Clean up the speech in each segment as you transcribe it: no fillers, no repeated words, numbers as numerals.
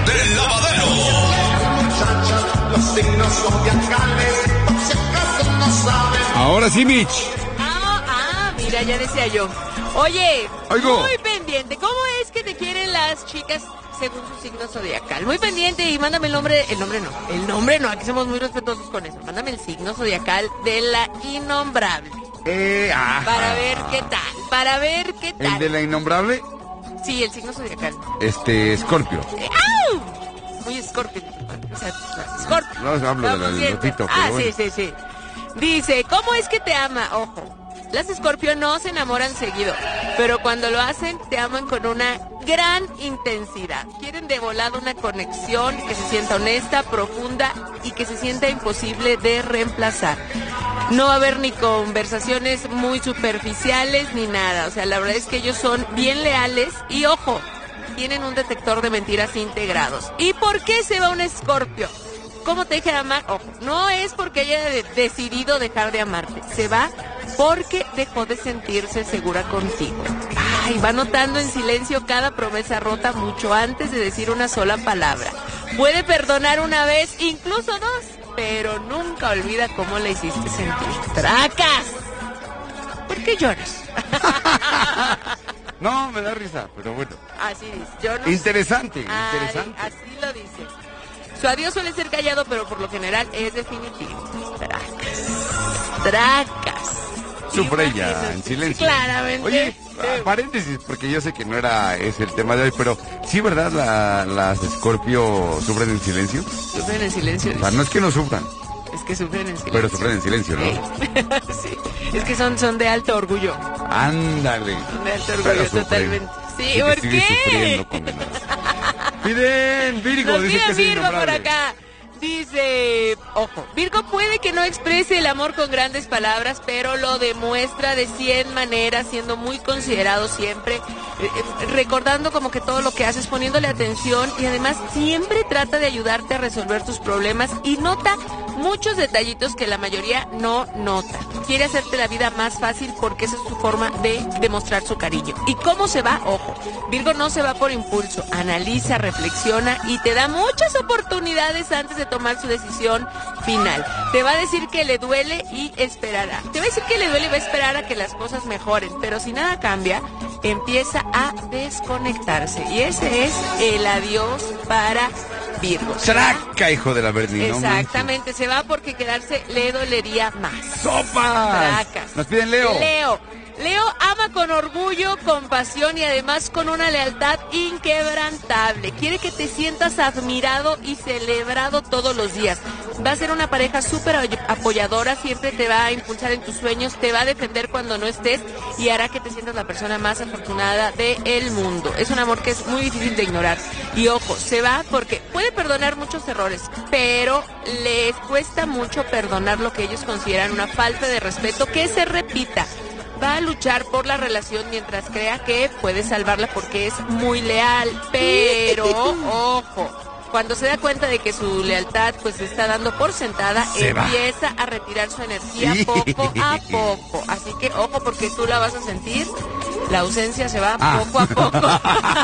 del lavadero. Los signos zodiacales, por si acaso no saben. Ahora sí, Mitch. Mira, ya decía yo. Oye, Oigo. Muy pendiente. ¿Cómo es que te quieren las chicas según su signo zodiacal? Muy pendiente y mándame el nombre no, aquí somos muy respetuosos con eso. Mándame el signo zodiacal de la innombrable. Para ver qué tal. ¿El de la innombrable? Sí, el signo zodiacal. Scorpio. ¡Au! Muy Scorpio. O sea, Scorpio. No, hablo del lotito. Sí. Dice, ¿cómo es que te ama? Ojo. Las Scorpio no se enamoran seguido, pero cuando lo hacen te aman con una gran intensidad. Quieren de volada una conexión que se sienta honesta, profunda y que se sienta imposible de reemplazar. No va a haber ni conversaciones muy superficiales ni nada. O sea, la verdad es que ellos son bien leales y, ojo, tienen un detector de mentiras integrados. ¿Y por qué se va un Scorpio? ¿Cómo te deja de amar? Ojo, no es porque haya decidido dejar de amarte. Se va porque dejó de sentirse segura contigo. Ay, va notando en silencio cada promesa rota mucho antes de decir una sola palabra. Puede perdonar una vez, incluso dos, pero nunca olvida cómo le hiciste sentir. ¡Tracas! ¿Por qué lloras? No, me da risa, pero bueno. Así dice. Yo no interesante. Así lo dice. Su adiós suele ser callado, pero por lo general es definitivo. Tracas. Sufre ella en silencio. Claramente. Oye, paréntesis, porque yo sé que no era ese el tema de hoy, pero sí, ¿verdad? Las Scorpio sufren en silencio. Sufren en silencio. O sea, no es que no sufran. Es que sufren en silencio. Pero sufren en silencio, ¿no? Sí. Es que son de alto orgullo. Ándale. Son de alto orgullo, totalmente. Sí, ¿por qué? Piden Virgo, nos dice pide que es Virgo innombrable. por acá. Dice, ojo, Virgo puede que no exprese el amor con grandes palabras, pero lo demuestra de 100 maneras, siendo muy considerado siempre, recordando como que todo lo que haces, poniéndole atención y además siempre trata de ayudarte a resolver tus problemas y nota muchos detallitos que la mayoría no nota. Quiere hacerte la vida más fácil porque esa es su forma de demostrar su cariño. ¿Y cómo se va? Ojo, Virgo no se va por impulso, analiza, reflexiona y te da muchas oportunidades antes de tomar su decisión final. Te va a decir que le duele y esperará. Te va a decir que le duele y va a esperar a que las cosas mejoren, pero si nada cambia, empieza a desconectarse. Y ese es el adiós para Virgo. Traca, hijo de la Berni. Exactamente, se va porque quedarse le dolería más. ¡Sopas! Tracas. Nos piden Leo. Leo ama con orgullo, compasión y además con una lealtad inquebrantable. Quiere que te sientas admirado y celebrado todos los días. Va a ser una pareja súper apoyadora, siempre te va a impulsar en tus sueños, te va a defender cuando no estés y hará que te sientas la persona más afortunada del mundo. Es un amor que es muy difícil de ignorar. Y ojo, se va porque puede perdonar muchos errores, pero les cuesta mucho perdonar lo que ellos consideran una falta de respeto que se repita. Va a luchar por la relación mientras crea que puede salvarla porque es muy leal, pero ojo, cuando se da cuenta de que su lealtad pues se está dando por sentada, empieza a retirar su energía poco a poco. Así que ojo porque tú la vas a sentir, la ausencia se va poco a poco.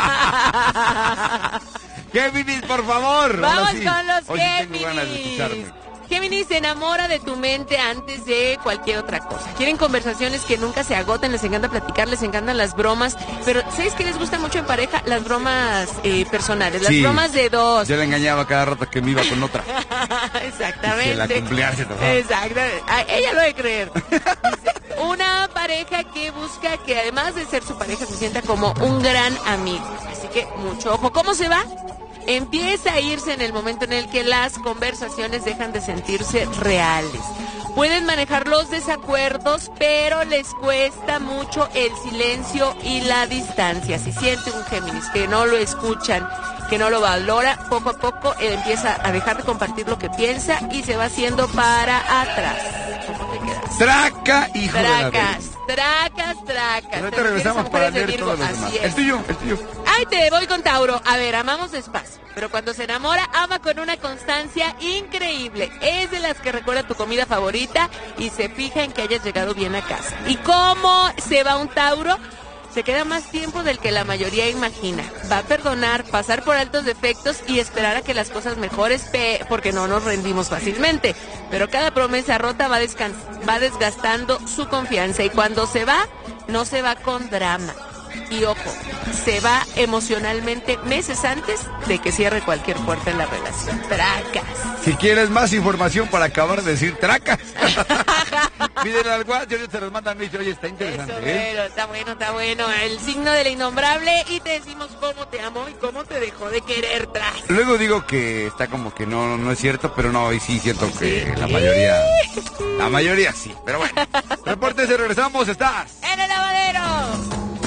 Géminis, por favor. Vamos con los Hoy Géminis. tengo ganas de escucharme. Géminis se enamora de tu mente antes de cualquier otra cosa. Quieren conversaciones que nunca se agoten, les encanta platicar, les encantan las bromas. Pero ¿sabes qué les gusta mucho en pareja? Las bromas personales, las bromas de dos. Yo le engañaba cada rato que me iba con otra. Exactamente. Y se la cumplía, se tocaba. Exactamente. Ella lo debe creer. Una pareja que busca que además de ser su pareja se sienta como un gran amigo. Así que mucho ojo. ¿Cómo se va? Empieza a irse en el momento en el que las conversaciones dejan de sentirse reales. Pueden manejar los desacuerdos, pero les cuesta mucho el silencio y la distancia. Si siente un Géminis que no lo escuchan, que no lo valora, poco a poco él empieza a dejar de compartir lo que piensa y se va haciendo para atrás. ¿Cómo te quedas? Traca, hijo de la Tracas. Ahorita regresamos para leer todos los demás. El tuyo. Ay, te voy con Tauro. A ver, amamos despacio, pero cuando se enamora, ama con una constancia increíble. Es de las que recuerda tu comida favorita y se fija en que hayas llegado bien a casa. ¿Y cómo se va un Tauro? Se queda más tiempo del que la mayoría imagina. Va a perdonar, pasar por altos defectos y esperar a que las cosas mejores, porque no nos rendimos fácilmente. Pero cada promesa rota va desgastando su confianza y cuando se va, no se va con drama. Y ojo, se va emocionalmente meses antes de que cierre cualquier puerta en la relación. Tracas. Si quieres más información para acabar de decir tracas, pídele al WhatsApp, yo te los mandan y dice, oye, está interesante. Eso, está bueno. El signo de la innombrable y te decimos cómo te amó y cómo te dejó de querer tras. Luego digo que está como que no es cierto, pero no, y sí siento que Sí. la mayoría sí. Pero bueno, repórtese, regresamos, estás En el lavadero.